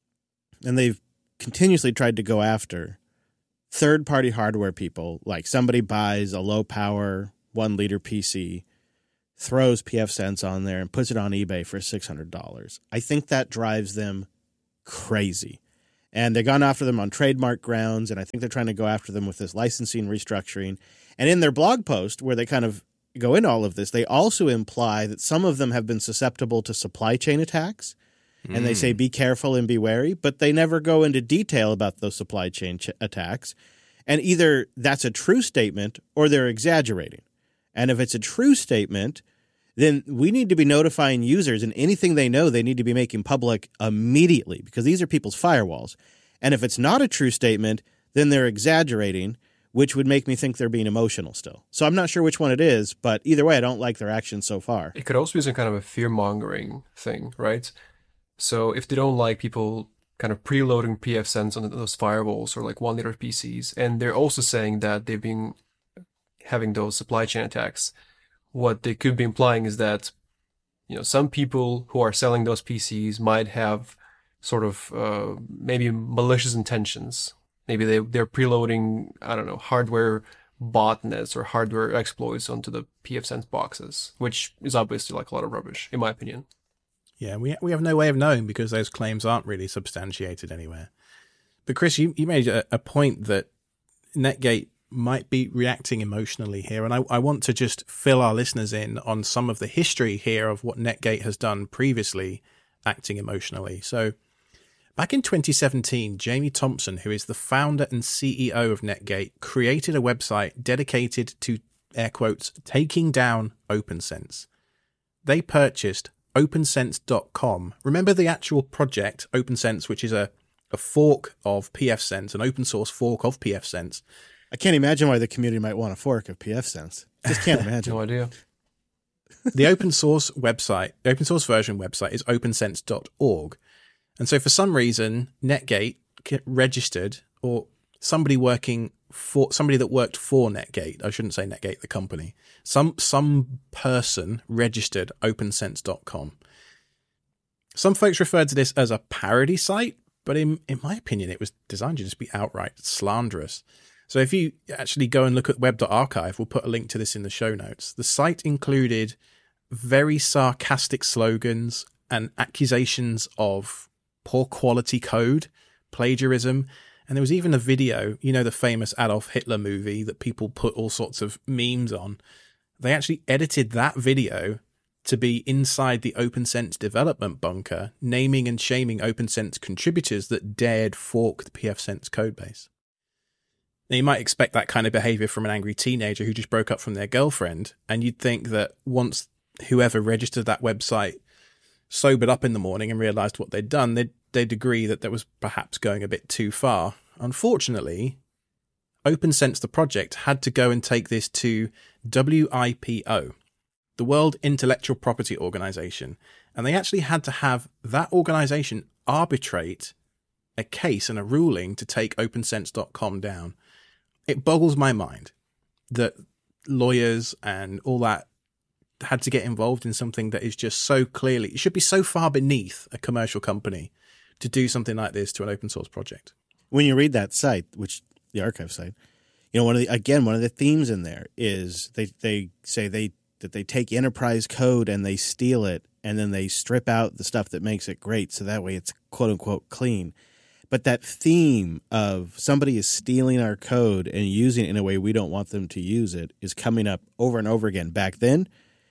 and they've continuously tried to go after third-party hardware people. Like somebody buys a low-power one-liter P C, throws pfSense on there, and puts it on eBay for six hundred dollars. I think that drives them crazy. And they've gone after them on trademark grounds, and I think they're trying to go after them with this licensing restructuring. And in their blog post, where they kind of go into all of this, they also imply that some of them have been susceptible to supply chain attacks. Mm. And they say, be careful and be wary, but they never go into detail about those supply chain ch- attacks. And either that's a true statement or they're exaggerating. And if it's a true statement, then we need to be notifying users, and anything they know they need to be making public immediately, because these are people's firewalls. And if it's not a true statement, then they're exaggerating, which would make me think they're being emotional still. So I'm not sure which one it is, but either way, I don't like their actions so far. It could also be some kind of a fear-mongering thing, right? So if they don't like people kind of preloading pfSense on those firewalls or like one-liter P Cs, and they're also saying that they've been having those supply chain attacks, what they could be implying is that, you know, some people who are selling those P Cs might have sort of uh, maybe malicious intentions. Maybe they, they're preloading, I don't know, hardware botnets or hardware exploits onto the pfSense boxes, which is obviously like a lot of rubbish, in my opinion. Yeah, we we have no way of knowing because those claims aren't really substantiated anywhere. But Chris, you, you made a, a point that Netgate might be reacting emotionally here. And I, I want to just fill our listeners in on some of the history here of what Netgate has done previously acting emotionally. So back in twenty seventeen, Jamie Thompson, who is the founder and C E O of Netgate, created a website dedicated to, air quotes, taking down OpenSense. They purchased open sense dot com. Remember the actual project, OpenSense, which is a, a fork of pfSense, an open source fork of pfSense. I can't imagine why the community might want a fork of pfSense. Just can't imagine. No idea. The open source website, the open source version website is open sense dot org. And so for some reason, Netgate registered, or somebody working for, somebody that worked for Netgate, I shouldn't say Netgate, the company, some some person registered open sense dot com. Some folks referred to this as a parody site, but in, in my opinion, it was designed to just be outright slanderous. So if you actually go and look at web dot archive, we'll put a link to this in the show notes. The site included very sarcastic slogans and accusations of poor quality code, plagiarism, and there was even a video, you know, the famous Adolf Hitler movie that people put all sorts of memes on. They actually edited that video to be inside the OpenSense development bunker, naming and shaming OpenSense contributors that dared fork the pfSense codebase. Now, you might expect that kind of behavior from an angry teenager who just broke up from their girlfriend, and you'd think that once whoever registered that website sobered up in the morning and realized what they'd done, they'd, they'd agree that that was perhaps going a bit too far. Unfortunately, OpenSense, the project, had to go and take this to W I P O, the World Intellectual Property Organization, and they actually had to have that organization arbitrate a case and a ruling to take open sense dot com down. It boggles my mind that lawyers and all that had to get involved in something that is just so clearly, it should be so far beneath a commercial company to do something like this to an open source project. When you read that site, which the archive site, you know, one of the, again, one of the themes in there is they, they say they, that they take enterprise code and they steal it and then they strip out the stuff that makes it great. So that way it's quote unquote clean. But that theme of somebody is stealing our code and using it in a way we don't want them to use it is coming up over and over again. Back then,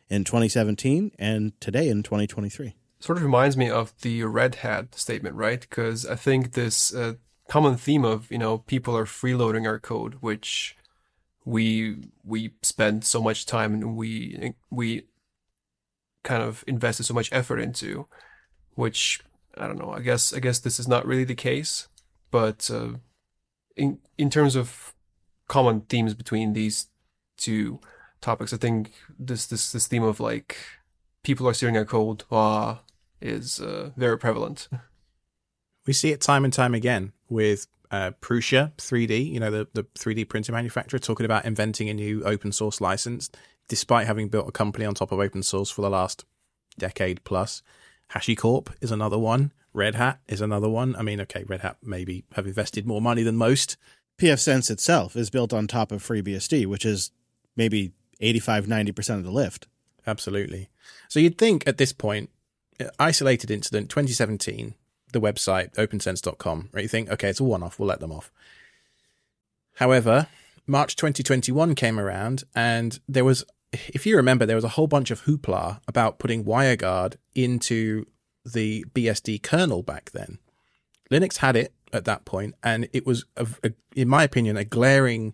in twenty seventeen and today in twenty twenty-three. Sort of reminds me of the Red Hat statement, right? Because I think this uh, common theme of, you know, people are freeloading our code, which we we spend so much time and we we kind of invested so much effort into, which I don't know. I guess I guess this is not really the case, but uh, in in terms of common themes between these two topics, I think this this this theme of like people are stealing our code ah, is uh, very prevalent. We see it time and time again with uh, Prusa three D, you know, the, the three D printer manufacturer, talking about inventing a new open source license, despite having built a company on top of open source for the last decade plus. HashiCorp is another one. Red Hat is another one. I mean, okay, Red Hat maybe have invested more money than most. pfSense itself is built on top of FreeBSD, which is maybe eighty-five, ninety percent of the lift. Absolutely. So you'd think at this point, isolated incident, twenty seventeen, the website, opensense dot com, right? You think, okay, it's a one-off, we'll let them off. However, March twenty twenty-one came around and there was, if you remember, there was a whole bunch of hoopla about putting WireGuard into the B S D kernel back then. Linux had it at that point, and it was, a, a, in my opinion, a glaring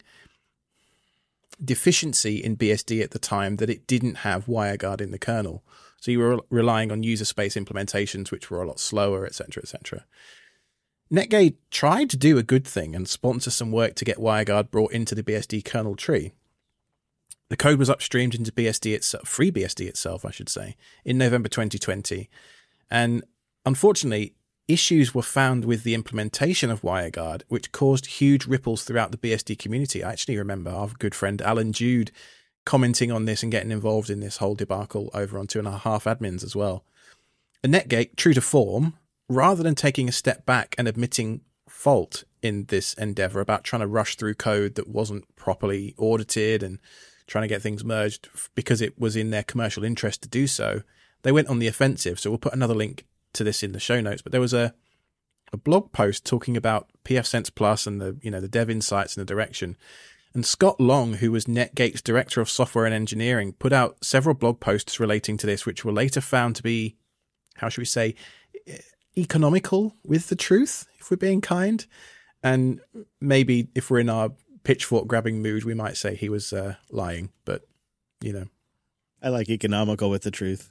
deficiency in B S D at the time that it didn't have WireGuard in the kernel. So you were relying on user space implementations, which were a lot slower, et cetera, et cetera. Netgate tried to do a good thing and sponsor some work to get WireGuard brought into the B S D kernel tree. The code was upstreamed into B S D itself, FreeBSD itself, I should say, in November twenty twenty. And unfortunately, issues were found with the implementation of WireGuard, which caused huge ripples throughout the B S D community. I actually remember our good friend Alan Jude commenting on this and getting involved in this whole debacle over on Two and a Half Admins as well. And Netgate, true to form, rather than taking a step back and admitting fault in this endeavor about trying to rush through code that wasn't properly audited and trying to get things merged because it was in their commercial interest to do so, they went on the offensive. So we'll put another link to this in the show notes, but there was a a blog post talking about pfSense Plus and the, you know, the dev insights and the direction. And Scott Long, who was Netgate's director of software and engineering, put out several blog posts relating to this, which were later found to be, how should we say, economical with the truth, if we're being kind. And maybe if we're in our pitchfork grabbing mood, we might say he was uh, lying, but you know. I like economical with the truth.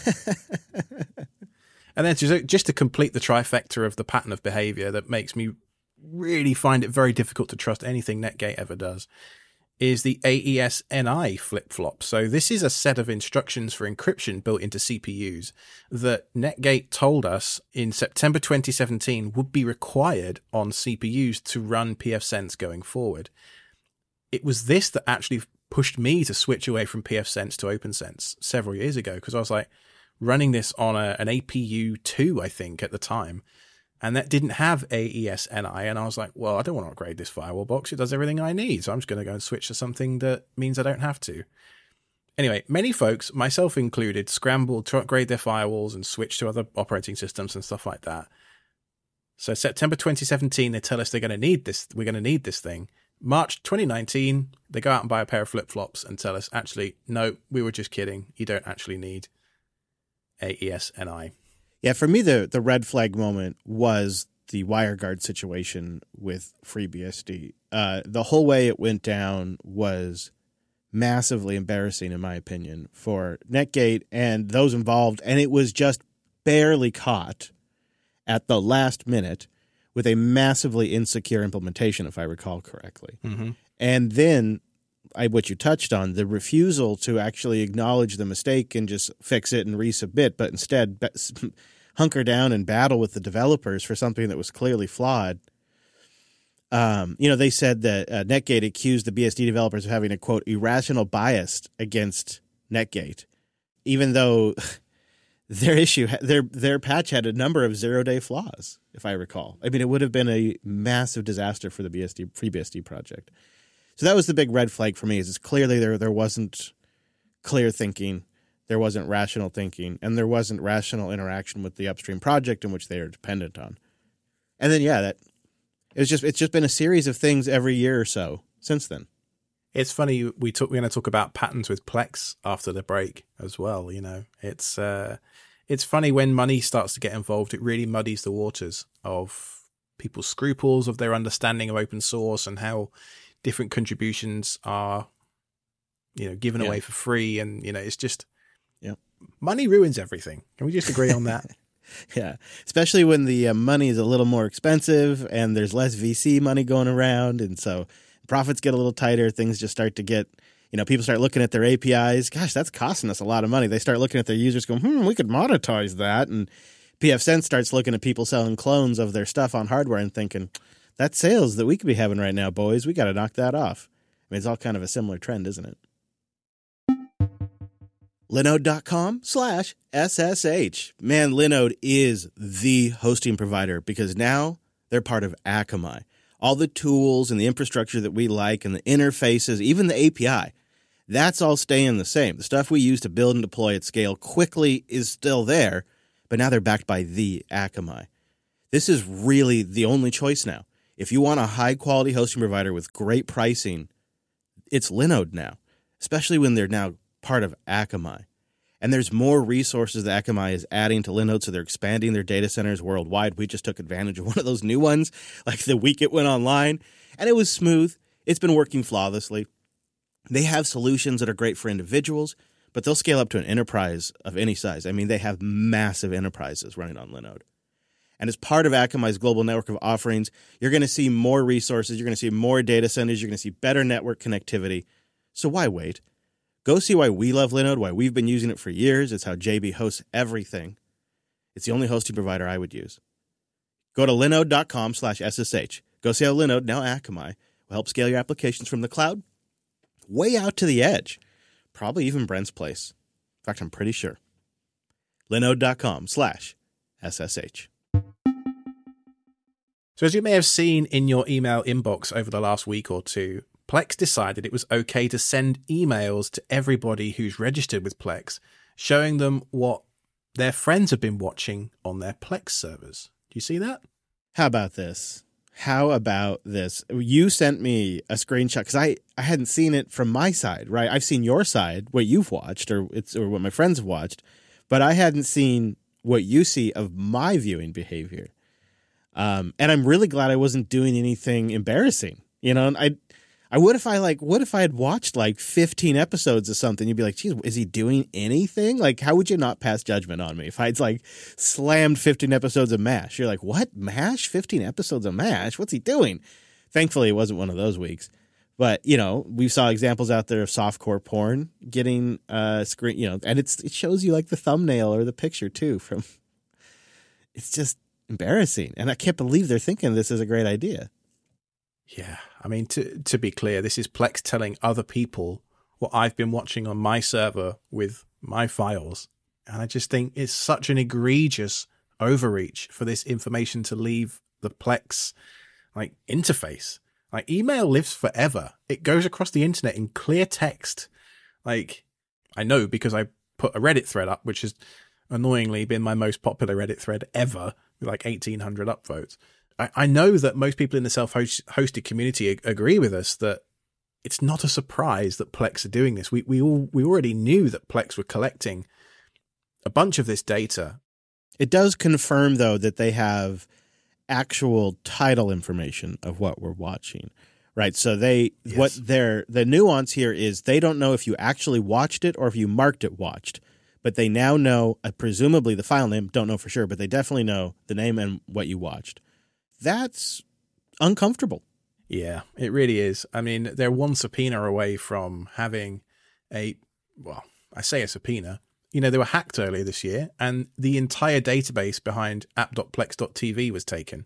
And then just, just to complete the trifecta of the pattern of behavior that makes me really find it very difficult to trust anything Netgate ever does, is the A E S N I flip-flop. So this is a set of instructions for encryption built into C P Us that Netgate told us in September twenty seventeen would be required on C P Us to run pfSense going forward. It was this that actually pushed me to switch away from pfSense to OpenSense several years ago, because I was like, running this on a, an A P U two, I think, at the time, and that didn't have A E S N I, and I was like, well, I don't want to upgrade this firewall box. It does everything I need, so I'm just going to go and switch to something that means I don't have to. Anyway, many folks, myself included, scrambled to upgrade their firewalls and switch to other operating systems and stuff like that. So September twenty seventeen, they tell us they're going to need this. We're going to need this thing. March twenty nineteen, they go out and buy a pair of flip-flops and tell us, actually, no, we were just kidding. You don't actually need A E S N I. Yeah, for me, the, the red flag moment was the WireGuard situation with FreeBSD. Uh, the whole way it went down was massively embarrassing, in my opinion, for Netgate and those involved, and it was just barely caught at the last minute with a massively insecure implementation, if I recall correctly. Mm-hmm. And then I, what you touched on, the refusal to actually acknowledge the mistake and just fix it and resubmit, but instead be, hunker down and battle with the developers for something that was clearly flawed. Um, you know, they said that uh, Netgate accused the B S D developers of having a, quote, irrational bias against Netgate, even though their issue, their their patch had a number of zero-day flaws, if I recall. I mean, it would have been a massive disaster for the B S D FreeBSD project. So that was the big red flag for me, is it's clearly there there wasn't clear thinking, there wasn't rational thinking, and there wasn't rational interaction with the upstream project in which they are dependent on. And then, yeah, that it's just it's just been a series of things every year or so since then. It's funny we talk. We're going to talk about patterns with Plex after the break as well. You know, it's uh, it's funny when money starts to get involved. It really muddies the waters of people's scruples, of their understanding of open source, and how different contributions are, you know, given yeah. away for free. And you know, it's just, yeah, money ruins everything. Can we just agree on that? Yeah, especially when the uh, money is a little more expensive and there's less V C money going around, and so profits get a little tighter. Things just start to get, you know, people start looking at their A P Is. Gosh, that's costing us a lot of money. They start looking at their users going, hmm, we could monetize that. And pfSense starts looking at people selling clones of their stuff on hardware and thinking, that's sales that we could be having right now, boys. We got to knock that off. I mean, it's all kind of a similar trend, isn't it? Linode.com slash SSH. Man, Linode is the hosting provider because now they're part of Akamai. All the tools and the infrastructure that we like and the interfaces, even the A P I, that's all staying the same. The stuff we use to build and deploy at scale quickly is still there, but now they're backed by the Akamai. This is really the only choice now. If you want a high-quality hosting provider with great pricing, it's Linode now, especially when they're now part of Akamai. And there's more resources that Akamai is adding to Linode, so they're expanding their data centers worldwide. We just took advantage of one of those new ones, like the week it went online, and it was smooth. It's been working flawlessly. They have solutions that are great for individuals, but they'll scale up to an enterprise of any size. I mean, they have massive enterprises running on Linode. And as part of Akamai's global network of offerings, you're going to see more resources, you're going to see more data centers, you're going to see better network connectivity. So why wait? Go see why we love Linode, why we've been using it for years. It's how J B hosts everything. It's the only hosting provider I would use. Go to linode.com slash SSH. Go see how Linode, now Akamai, will help scale your applications from the cloud way out to the edge. Probably even Brent's place. In fact, I'm pretty sure. Linode.com slash SSH. So as you may have seen in your email inbox over the last week or two, Plex decided it was okay to send emails to everybody who's registered with Plex, showing them what their friends have been watching on their Plex servers. Do you see that? How about this? How about this? You sent me a screenshot because I, I hadn't seen it from my side, right? I've seen your side, what you've watched or it's or what my friends have watched, but I hadn't seen what you see of my viewing behavior. Um, and I'm really glad I wasn't doing anything embarrassing. You know, I I would if I like, what if I had watched like fifteen episodes of something? You'd be like, geez, is he doing anything? Like, how would you not pass judgment on me if I'd like slammed fifteen episodes of MASH? You're like, what? MASH? fifteen episodes of MASH? What's he doing? Thankfully, it wasn't one of those weeks. But, you know, we saw examples out there of softcore porn getting uh screen, you know, and it's it shows you like the thumbnail or the picture too from, it's just embarrassing. And I can't believe they're thinking this is a great idea. Yeah, I mean, to to be clear, this is Plex telling other people what I've been watching on my server with my files. And I just think it's such an egregious overreach for this information to leave the Plex like interface. Like, email lives forever. It goes across the internet in clear text. Like, I know because I put a Reddit thread up, which has annoyingly been my most popular Reddit thread ever, with like eighteen hundred upvotes. I know that most people in the self-hosted community agree with us that it's not a surprise that Plex are doing this. We we all we already knew that Plex were collecting a bunch of this data. It does confirm, though, that they have actual title information of what we're watching, right? So they yes. what their the nuance here is they don't know if you actually watched it or if you marked it watched, but they now know, uh, presumably the file name. Don't know for sure, but they definitely know the name and what you watched. That's uncomfortable. Yeah, it really is. I mean, they're one subpoena away from having a, well, I say a subpoena. You know, they were hacked earlier this year, and the entire database behind app dot plex dot t v was taken.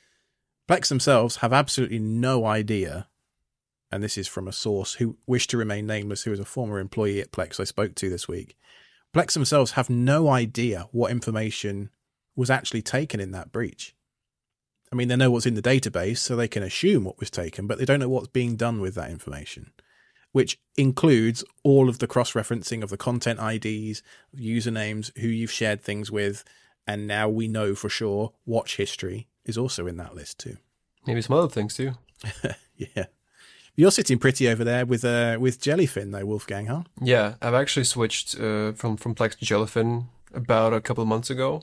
Plex themselves have absolutely no idea, and this is from a source who wished to remain nameless, who was a former employee at Plex I spoke to this week. Plex themselves have no idea what information was actually taken in that breach. I mean, they know what's in the database, so they can assume what was taken, but they don't know what's being done with that information, which includes all of the cross-referencing of the content I Ds, usernames, who you've shared things with, and now we know for sure watch history is also in that list too. Maybe some other things too. Yeah. You're sitting pretty over there with uh, with Jellyfin, though, Wolfgang, huh? Yeah, I've actually switched uh, from from Plex to Jellyfin about a couple of months ago,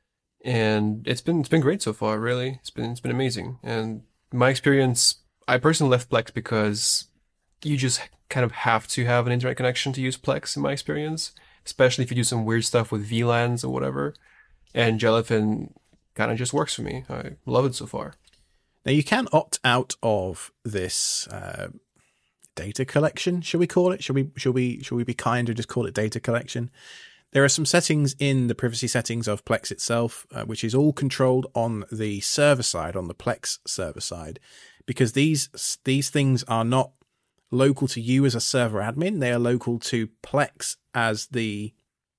and it's been it's been great so far. Really, it's been it's been amazing. And my experience, I personally left Plex because you just kind of have to have an internet connection to use Plex, in my experience, especially if you do some weird stuff with V LANs or whatever. And Jellyfin kind of just works for me. I love it so far. Now, you can opt out of this uh, data collection, shall we call it? Shall we, shall we, shall we be kind and just call it data collection? There are some settings in the privacy settings of Plex itself, uh, which is all controlled on the server side, on the Plex server side, because these these things are not local to you as a server admin. They are local to Plex as the,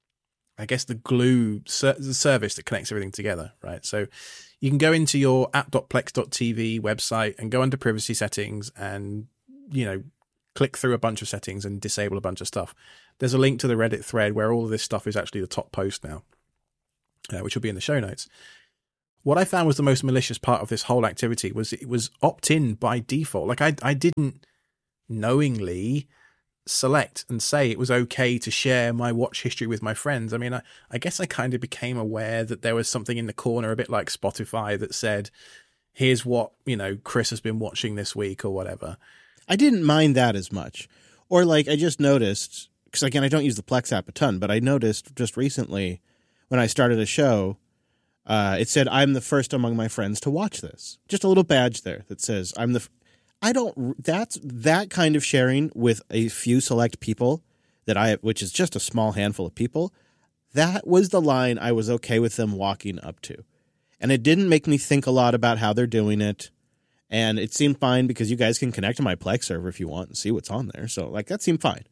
I guess, the glue, ser- the service that connects everything together, right? So you can go into your app dot plex dot t v website and go under privacy settings and, you know, click through a bunch of settings and disable a bunch of stuff. There's a link to the Reddit thread where all of this stuff is actually the top post now, uh, which will be in the show notes. What I found was the most malicious part of this whole activity was it was opt-in by default. Like I, I didn't knowingly select and say it was okay to share my watch history with my friends. I mean, I, I guess I kind of became aware that there was something in the corner, a bit like Spotify, that said, here's what, you know, Chris has been watching this week or whatever. I didn't mind that as much. Or like I just noticed, because again, I don't use the Plex app a ton, but I noticed just recently when I started a show, uh, it said, I'm the first among my friends to watch this. Just a little badge there that says, I'm the... F- I don't, that's that kind of sharing with a few select people that I, which is just a small handful of people, that was the line I was okay with them walking up to. And it didn't make me think a lot about how they're doing it. And it seemed fine because you guys can connect to my Plex server if you want and see what's on there. So like that seemed fine.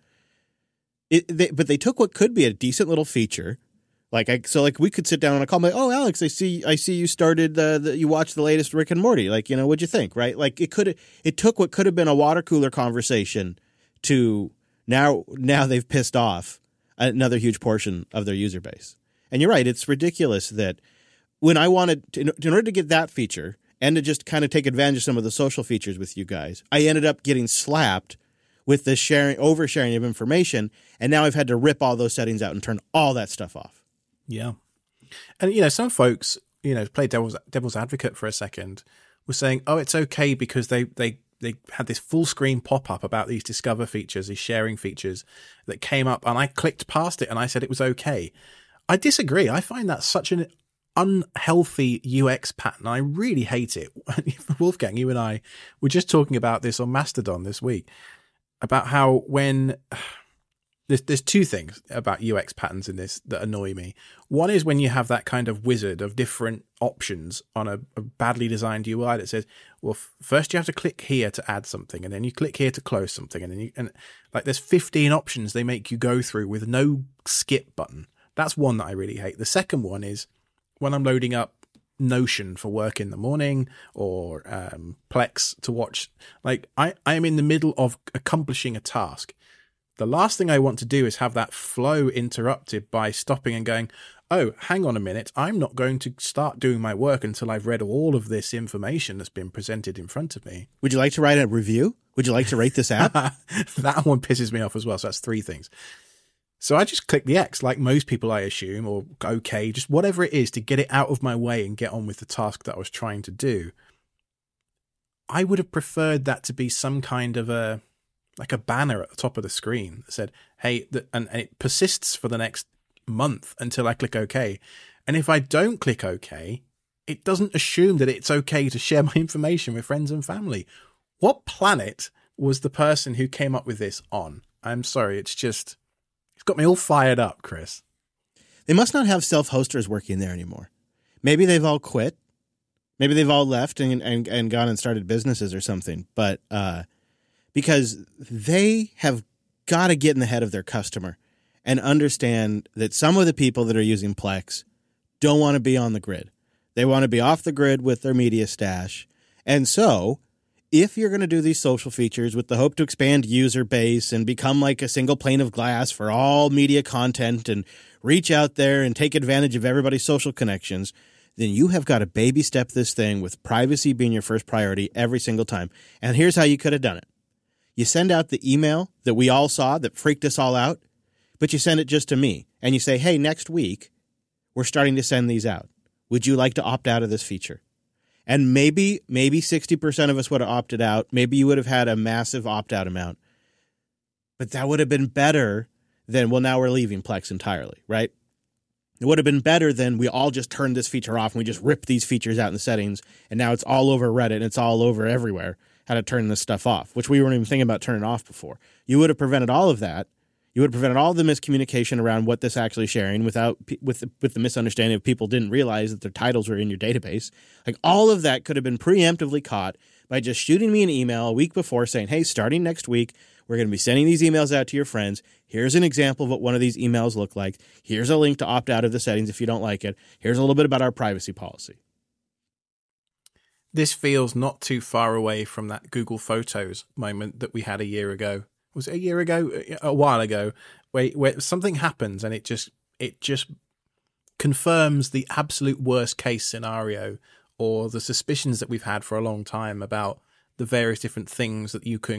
It, they, but they took what could be a decent little feature. Like I, so like we could sit down on a call and be like, oh, Alex, I see, I see you started the, the, you watched the latest Rick and Morty. Like, you know, what'd you think? Right. Like it could, it took what could have been a water cooler conversation to now, now they've pissed off another huge portion of their user base. And you're right. It's ridiculous that when I wanted to, in order to get that feature and to just kind of take advantage of some of the social features with you guys, I ended up getting slapped with this sharing, oversharing of information. And now I've had to rip all those settings out and turn all that stuff off. Yeah. And, you know, some folks, you know, play devil's, devil's advocate for a second, were saying, oh, it's okay because they, they, they had this full screen pop up about these discover features, these sharing features that came up. And I clicked past it and I said it was okay. I disagree. I find that such an unhealthy U X pattern. I really hate it. Wolfgang, you and I were just talking about this on Mastodon this week, about how when... There's, there's two things about U X patterns in this that annoy me. One is when you have that kind of wizard of different options on a, a badly designed U I that says, well, f- first you have to click here to add something, and then you click here to close something, and then you, and like there's fifteen options they make you go through with no skip button. That's one that I really hate. The second one is when I'm loading up Notion for work in the morning or um, Plex to watch. Like I, I am in the middle of accomplishing a task. The last thing I want to do is have that flow interrupted by stopping and going, oh, hang on a minute, I'm not going to start doing my work until I've read all of this information that's been presented in front of me. Would you like to write a review? Would you like to rate this app? That one pisses me off as well, so that's three things. So I just click the X, like most people, I assume, or okay, just whatever it is to get it out of my way and get on with the task that I was trying to do. I would have preferred that to be some kind of a... like a banner at the top of the screen that said, hey, the, and, and it persists for the next month until I click OK. And if I don't click OK, it doesn't assume that it's okay to share my information with friends and family. What planet was the person who came up with this on? I'm sorry, it's just, it's got me all fired up, Chris. They must not have self-hosters working there anymore. Maybe they've all quit. Maybe they've all left and, and, and gone and started businesses or something. But, uh, because they have got to get in the head of their customer and understand that some of the people that are using Plex don't want to be on the grid. They want to be off the grid with their media stash. And so if you're going to do these social features with the hope to expand user base and become like a single pane of glass for all media content and reach out there and take advantage of everybody's social connections, then you have got to baby step this thing with privacy being your first priority every single time. And here's how you could have done it. You send out the email that we all saw that freaked us all out, but you send it just to me. And you say, hey, next week, we're starting to send these out. Would you like to opt out of this feature? And maybe, maybe sixty percent of us would have opted out. Maybe you would have had a massive opt-out amount. But that would have been better than, well, now we're leaving Plex entirely, right? It would have been better than we all just turned this feature off and we just ripped these features out in the settings, and now it's all over Reddit and it's all over everywhere how to turn this stuff off, which we weren't even thinking about turning off before. You would have prevented all of that. You would have prevented all the miscommunication around what this actually sharing without with with the misunderstanding of people didn't realize that their titles were in your database. Like, all of that could have been preemptively caught by just shooting me an email a week before saying, hey, starting next week, we're going to be sending these emails out to your friends. Here's an example of what one of these emails look like. Here's a link to opt out of the settings if you don't like it. Here's a little bit about our privacy policy. This feels not too far away from that Google Photos moment that we had a year ago. Was it a year ago? A while ago, where, where something happens and it just it just confirms the absolute worst case scenario or the suspicions that we've had for a long time about the various different things that you can